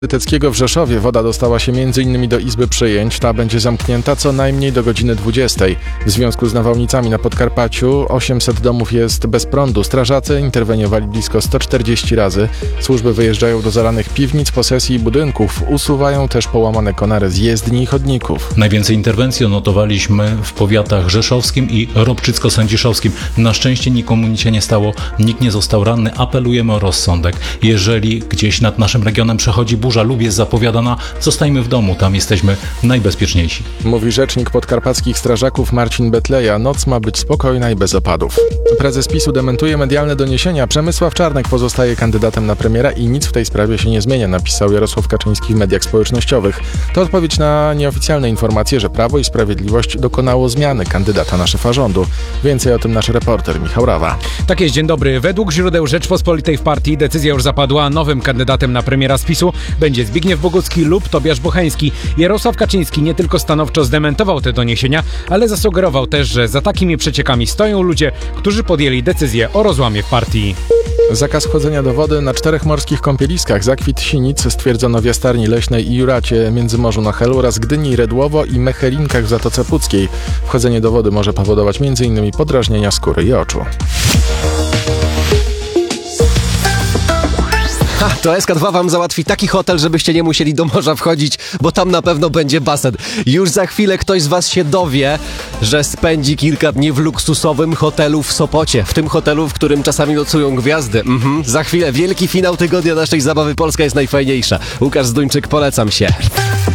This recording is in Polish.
Tyteckiego w Rzeszowie woda dostała się m.in. do izby przyjęć. Ta będzie zamknięta co najmniej do godziny 20. W związku z nawałnicami na Podkarpaciu 800 domów jest bez prądu. Strażacy interweniowali blisko 140 razy. Służby wyjeżdżają do zalanych piwnic, posesji i budynków. Usuwają też połamane konary z jezdni i chodników. Najwięcej interwencji odnotowaliśmy w powiatach rzeszowskim i ropczycko-sędziszowskim. Na szczęście nikomu nic się nie stało, nikt nie został ranny. Apelujemy o rozsądek. Jeżeli gdzieś nad naszym regionem przechodzi burza lub jest zapowiadana, zostajmy w domu, tam jesteśmy najbezpieczniejsi. Mówi rzecznik podkarpackich strażaków Marcin Betleja. Noc ma być spokojna i bez opadów. Prezes PiS-u dementuje medialne doniesienia. Przemysław Czarnek pozostaje kandydatem na premiera i nic w tej sprawie się nie zmienia, napisał Jarosław Kaczyński w mediach społecznościowych. To odpowiedź na nieoficjalne informacje, że Prawo i Sprawiedliwość dokonało zmiany kandydata na szefa rządu. Więcej o tym nasz reporter Michał Rawa. Tak jest, dzień dobry. Według źródeł Rzeczpospolitej w partii decyzja już zapadła. Nowym kandydatem na premiera z PiS-u będzie Zbigniew Bogucki lub Tobiasz Bocheński. Jarosław Kaczyński nie tylko stanowczo zdementował te doniesienia, ale zasugerował też, że za takimi przeciekami stoją ludzie, którzy podjęli decyzję o rozłamie w partii. Zakaz wchodzenia do wody na 4 morskich kąpieliskach Zakwit Sinic stwierdzono w Jastarni Leśnej i Juracie, Międzymorzu na Helu oraz Gdyni, Redłowo i Mechelinkach w Zatoce Puckiej. Wchodzenie do wody może powodować m.in. podrażnienia skóry i oczu. To SK2 wam załatwi taki hotel, żebyście nie musieli do morza wchodzić, bo tam na pewno będzie basen. Już za chwilę ktoś z was się dowie, że spędzi kilka dni w luksusowym hotelu w Sopocie. W tym hotelu, w którym czasami nocują gwiazdy. Za chwilę wielki finał tygodnia naszej zabawy. Polska jest najfajniejsza. Łukasz Zduńczyk, polecam się.